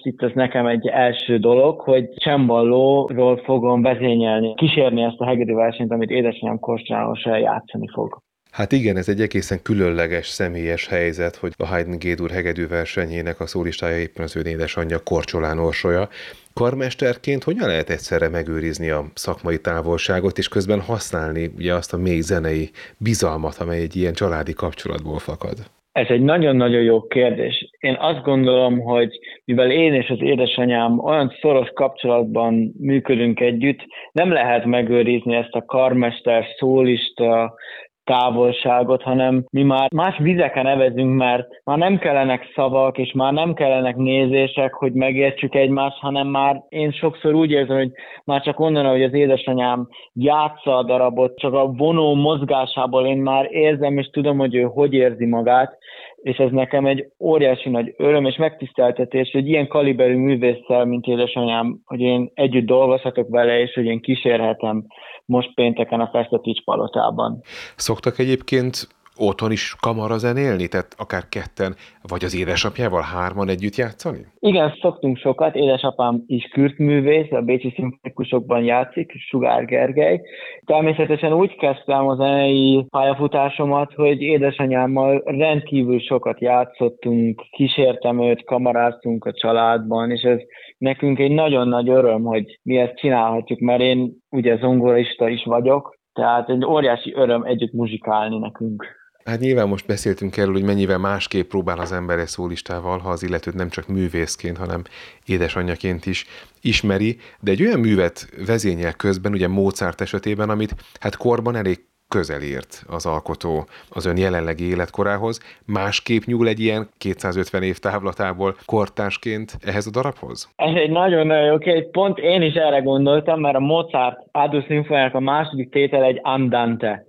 itt ez nekem egy első dolog, hogy csembalóról fogom vezényelni, kísérni ezt a hegedűversenyt, amit édesanyám Korcsolánon játszani fog. Hát igen, ez egy egészen különleges, személyes helyzet, hogy a Haydn G-dur hegedű versenyének a szólistája éppen az ő édesanyja Korcsolán Orsolya. Karmesterként hogyan lehet egyszerre megőrizni a szakmai távolságot, és közben használni ugye azt a mély zenei bizalmat, amely egy ilyen családi kapcsolatból fakad? Ez egy nagyon-nagyon jó kérdés. Én azt gondolom, hogy mivel én és az édesanyám olyan szoros kapcsolatban működünk együtt, nem lehet megőrizni ezt a karmester szólista távolságot, hanem mi már más vizeken evezünk, mert már nem kellenek szavak, és már nem kellenek nézések, hogy megértsük egymást, hanem már én sokszor úgy érzem, hogy már csak onnan, hogy az édesanyám játsza a darabot, csak a vonó mozgásából én már érzem, és tudom, hogy ő hogy érzi magát, és ez nekem egy óriási nagy öröm és megtiszteltetés, hogy ilyen kaliberű művésszel, mint édesanyám, hogy én együtt dolgozhatok vele, és hogy én kísérhetem most pénteken a Festetics palotában. Szoktak egyébként otthon is kamarazenélni, tehát akár ketten, vagy az édesapjával hárman együtt játszani? Igen, szoktunk sokat, édesapám is kürtművész, a bécsi szimfonikusokban játszik, Sugár Gergely. Természetesen úgy kezdtem a zenei pályafutásomat, hogy édesanyámmal rendkívül sokat játszottunk, kísértem őt, kamaráztunk a családban, és ez nekünk egy nagyon nagy öröm, hogy mi ezt csinálhatjuk, mert én ugye zongorista is vagyok, tehát egy óriási öröm együtt muzsikálni nekünk. Hát nyilván most beszéltünk erről, hogy mennyivel másképp próbál az ember egy szólistával, ha az illetőt nem csak művészként, hanem édesanyjaként is ismeri, de egy olyan művet vezényel közben, ugye Mozart esetében, amit hát korban elég közel ért az alkotó az ön jelenlegi életkorához, másképp nyúl egy ilyen 250 év távlatából kortársként ehhez a darabhoz? Ez egy nagyon-nagyon jó kérdés. Pont én is erre gondoltam, mert a Mozart A-dur szimfóniának a második tétel egy andante.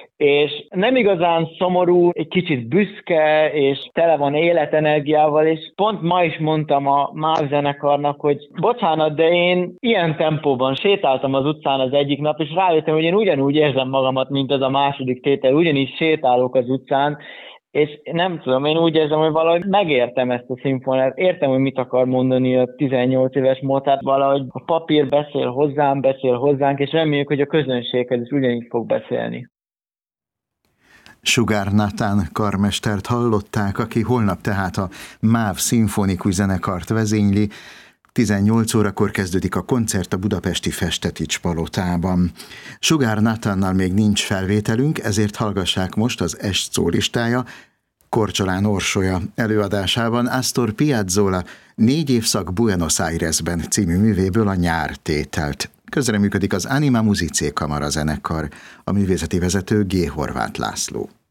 És nem igazán szomorú, egy kicsit büszke, és tele van életenergiával, és pont ma is mondtam a MÁV zenekarnak, hogy bocsánat, de én ilyen tempóban sétáltam az utcán az egyik nap, és rájöttem, hogy én ugyanúgy érzem magamat, mint ez a második tétel, ugyanígy sétálok az utcán, és nem tudom, én úgy érzem, hogy valahogy megértem ezt a szimfóniát, értem, hogy mit akar mondani a 18 éves Mozart, valahogy a papír beszél hozzánk, és reméljük, hogy a közönséghez is ugyanígy fog beszélni. Sugár Nathan karmestert hallották, aki holnap tehát a MÁV szimfonikus zenekart vezényli. 18 órakor kezdődik a koncert a budapesti Festetics palotában. Sugár Nathannal még nincs felvételünk, ezért hallgassák most az est szólistája, Korcsolán Orsolya előadásában Astor Piazzolla 4 évszak Buenos Airesben című művéből a Nyártételt. Közreműködik az Anima Musicae kamarazenekar, a művészeti vezető G. Horváth László.